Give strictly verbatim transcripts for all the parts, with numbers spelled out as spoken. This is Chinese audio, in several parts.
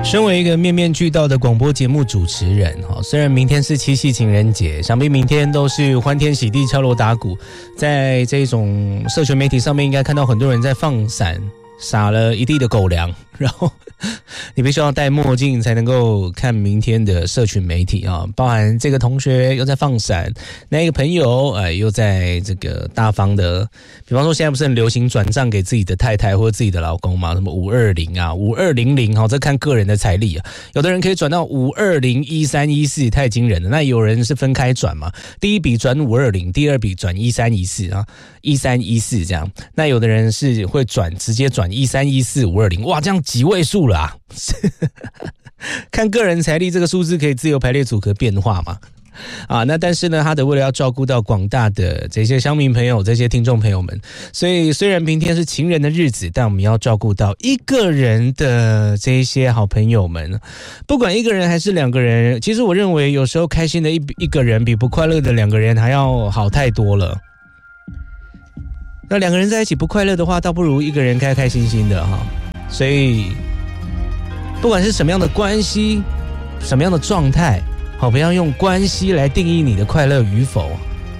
身为一个面面俱到的广播节目主持人，虽然明天是七夕情人节，想必明天都是欢天喜地敲锣打鼓，在这种社群媒体上面应该看到很多人在放闪，撒了一地的狗粮，然后你必须要戴墨镜才能够看明天的社群媒体啊，包含这个同學又在放閃，那個朋友呃又在這個大方的，比方說現在不是很流行轉賬給自己的太太或者自己的老公嘛，什麼五二零啊五二零零，這看個人的財力啊，有的人可以轉到五二零一三一四，太驚人了，那有人是分開轉嘛，第一筆轉五二零，第二筆轉一三一四啊，一三一四這樣，那有的人是會轉直接轉一三一四五二零，哇，這樣幾位數了啊，看個人財力，這個數字可以自由排列組合變化嘛。啊，那但是呢，他的為了要照顧到廣大的這些鄉民朋友，這些聽眾朋友們，所以雖然明天是情人的日子，但我們要照顧到一個人的這些好朋友們，不管一個人還是兩個人，其實我認為有時候開心的一一個人比不快樂的兩個人還要好太多了。那兩個人在一起不快樂的話，倒不如一個人開開心心的哈。所以不管是什麼樣的關係，什麼樣的狀態，好，不要用關係來定義你的快樂與否，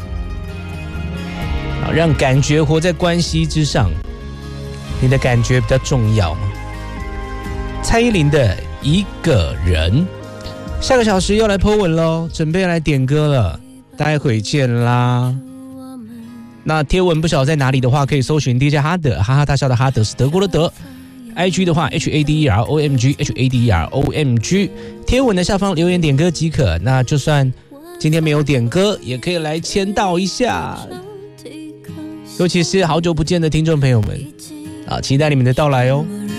好，讓感覺活在關係之上，你的感覺比較重要嘛。蔡依林的一個人，下個小時要來 po 文咯，準備來點歌了，待會見啦。那貼文不曉得在哪裡的話，可以搜尋 D J 哈德，哈哈大笑的哈德是德國的德。I G 的話 H A D E R O M G H A D E R O M G， 貼文的下方留言點歌即可。那就算今天沒有點歌，也可以來簽到一下。尤其是好久不見的聽眾朋友們啊，期待你們的到來哦。